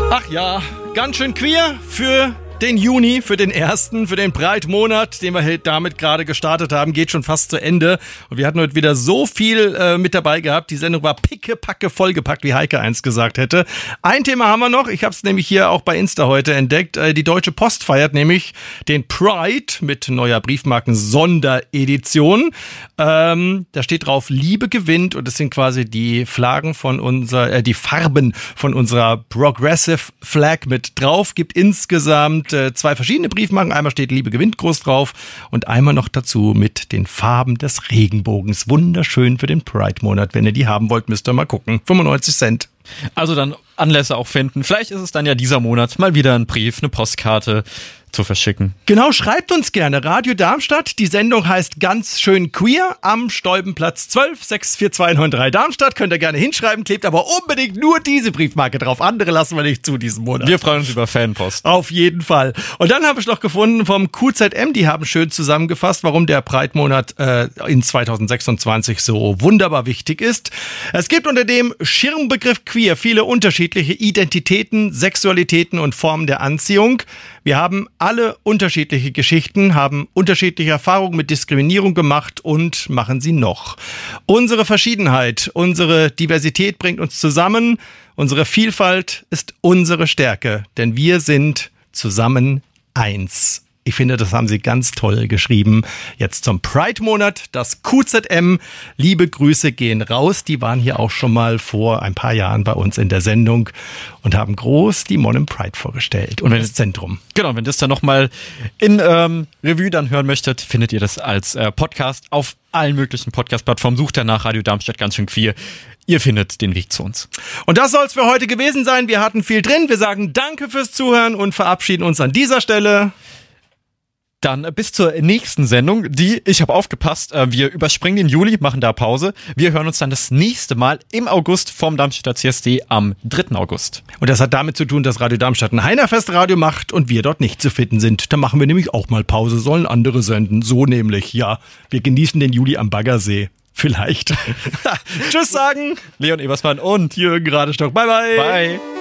Ach ja, ganz schön queer für den Juni, für den ersten, für den Pride-Monat, den wir damit gerade gestartet haben, geht schon fast zu Ende. Und wir hatten heute wieder so viel mit dabei gehabt. Die Sendung war pickepacke vollgepackt, wie Heike einst gesagt hätte. Ein Thema haben wir noch. Ich habe es nämlich hier auch bei Insta heute entdeckt. Die Deutsche Post feiert nämlich den Pride mit neuer Briefmarken-Sonderedition. Da steht drauf, Liebe gewinnt. Und das sind quasi die Flaggen von die Farben von unserer Progressive Flag mit drauf. Gibt insgesamt 2 verschiedene Briefmarken. Einmal steht Liebe gewinnt groß drauf und einmal noch dazu mit den Farben des Regenbogens. Wunderschön für den Pride-Monat. Wenn ihr die haben wollt, müsst ihr mal gucken. 95 Cent. Also dann Anlässe auch finden. Vielleicht ist es dann ja dieser Monat mal wieder ein Brief, eine Postkarte zu verschicken. Genau, schreibt uns gerne. Radio Darmstadt, die Sendung heißt Ganz schön queer am Stolbenplatz 12 64293 Darmstadt. Könnt ihr gerne hinschreiben, klebt aber unbedingt nur diese Briefmarke drauf. Andere lassen wir nicht zu diesen Monat. Wir freuen uns über Fanpost. Auf jeden Fall. Und dann habe ich noch gefunden vom QZM, die haben schön zusammengefasst, warum der Pride-Monat in 2026 so wunderbar wichtig ist. Es gibt unter dem Schirmbegriff queer viele unterschiedliche Identitäten, Sexualitäten und Formen der Anziehung. Wir haben alle unterschiedliche Geschichten, haben unterschiedliche Erfahrungen mit Diskriminierung gemacht und machen sie noch. Unsere Verschiedenheit, unsere Diversität bringt uns zusammen. Unsere Vielfalt ist unsere Stärke, denn wir sind zusammen eins. Ich finde, das haben sie ganz toll geschrieben. Jetzt zum Pride-Monat, das QZM. Liebe Grüße gehen raus. Die waren hier auch schon mal vor ein paar Jahren bei uns in der Sendung und haben groß die Monum Pride vorgestellt und das Zentrum. Genau, wenn das dann nochmal in Revue dann hören möchtet, findet ihr das als Podcast auf allen möglichen Podcast-Plattformen. Sucht danach Radio Darmstadt ganz schön queer. Ihr findet den Weg zu uns. Und das soll es für heute gewesen sein. Wir hatten viel drin. Wir sagen Danke fürs Zuhören und verabschieden uns an dieser Stelle. Dann bis zur nächsten Sendung, ich habe aufgepasst, wir überspringen den Juli, machen da Pause. Wir hören uns dann das nächste Mal im August vom Darmstädter CSD am 3. August. Und das hat damit zu tun, dass Radio Darmstadt ein Heinerfest-Radio macht und wir dort nicht zu finden sind. Da machen wir nämlich auch mal Pause, sollen andere senden. So nämlich, ja. Wir genießen den Juli am Baggersee. Vielleicht. Tschüss sagen. Leon Ebersmann und Jürgen Radestock. Bye, bye. Bye.